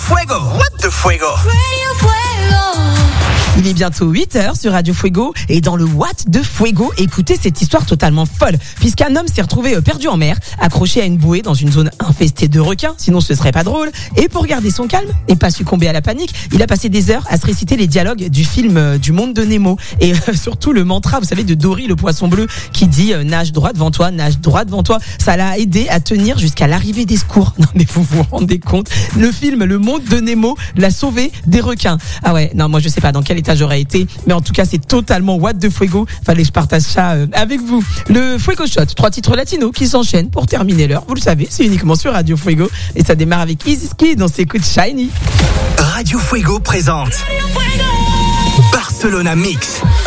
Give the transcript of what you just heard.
Fuego. What the Fuego? Il est bientôt 8h sur Radio Fuego et dans le What de Fuego, écoutez cette histoire totalement folle puisqu'un homme s'est retrouvé perdu en mer, accroché à une bouée dans une zone infestée de requins, sinon ce serait pas drôle. Et pour garder son calme et pas succomber à la panique, il a passé des heures à se réciter les dialogues du film du monde de Nemo et surtout le mantra, vous savez, de Dory le poisson bleu qui dit nage droit devant toi, nage droit devant toi. Ça l'a aidé à tenir jusqu'à l'arrivée des secours. Non mais vous vous rendez compte, le film Le Monde de Nemo l'a sauvé des requins. Ah ouais, non moi je sais pas dans quel état j'aurais été, mais en tout cas c'est totalement What de Fuego. Fallait que je partage ça avec vous. Le Fuego Shot, 3 titres latinos qui s'enchaînent pour terminer l'heure. Vous le savez, c'est uniquement sur Radio Fuego et ça démarre avec Easy Ski dans ses coups de Shiny. Radio Fuego présente Barcelona Mix.